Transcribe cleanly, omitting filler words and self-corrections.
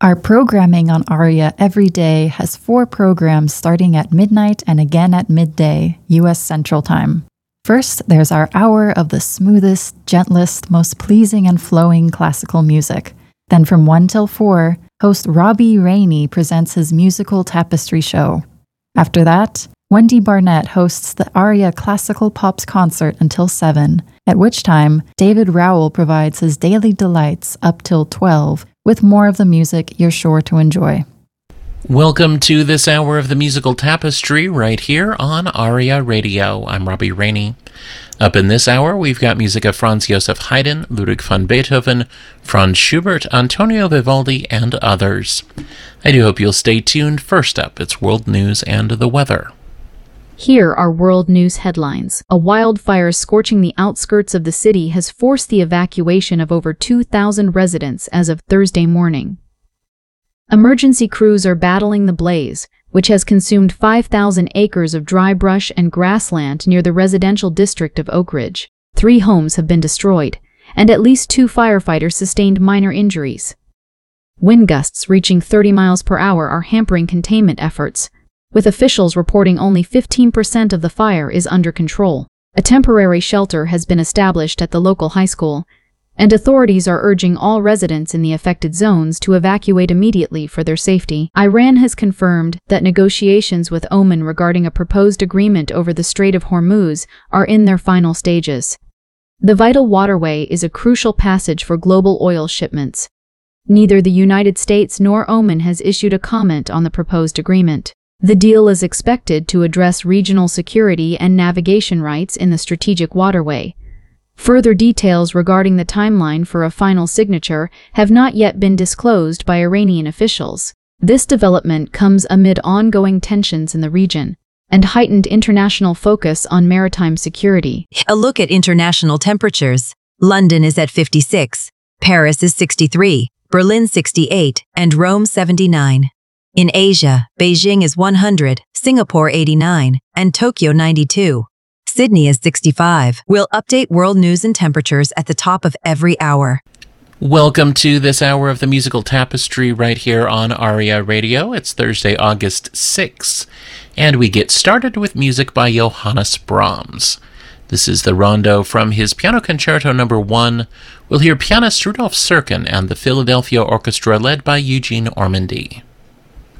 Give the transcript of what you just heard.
Our programming on ARIA every day has 4 programs starting at midnight and again at midday, U.S. Central Time. First, there's our hour of the smoothest, gentlest, most pleasing and flowing classical music. Then from 1 till 4, host Robbie Rainey presents his musical tapestry show. After that, Wendy Barnett hosts the ARIA Classical Pops concert until 7, at which time David Rowell provides his daily delights up till 12, with more of the music you're sure to enjoy. Welcome to this hour of the musical tapestry right here on ARIA Radio. I'm Robbie Rainey. Up in this hour, we've got music of Franz Joseph Haydn, Ludwig van Beethoven, Franz Schubert, Antonio Vivaldi, and others. I do hope you'll stay tuned. First up, it's world news and the weather. Here are world news headlines. A wildfire scorching the outskirts of the city has forced the evacuation of over 2,000 residents as of Thursday morning. Emergency crews are battling the blaze, which has consumed 5,000 acres of dry brush and grassland near the residential district of Oak Ridge. 3 homes have been destroyed, and at least 2 firefighters sustained minor injuries. Wind gusts reaching 30 miles per hour are hampering containment efforts, with officials reporting only 15% of the fire is under control. A temporary shelter has been established at the local high school, and authorities are urging all residents in the affected zones to evacuate immediately for their safety. Iran has confirmed that negotiations with Oman regarding a proposed agreement over the Strait of Hormuz are in their final stages. The vital waterway is a crucial passage for global oil shipments. Neither the United States nor Oman has issued a comment on the proposed agreement. The deal is expected to address regional security and navigation rights in the strategic waterway. Further details regarding the timeline for a final signature have not yet been disclosed by Iranian officials. This development comes amid ongoing tensions in the region and heightened international focus on maritime security. A look at international temperatures. London is at 56, Paris is 63, Berlin 68, and Rome 79. In Asia, Beijing is 100, Singapore 89, and Tokyo 92. Sydney is 65. We'll update world news and temperatures at the top of every hour. Welcome to this hour of the musical tapestry right here on ARIA Radio. It's Thursday, August 6th, and we get started with music by Johannes Brahms. This is the rondo from his Piano Concerto No. 1. We'll hear pianist Rudolf Serkin and the Philadelphia Orchestra led by Eugene Ormandy.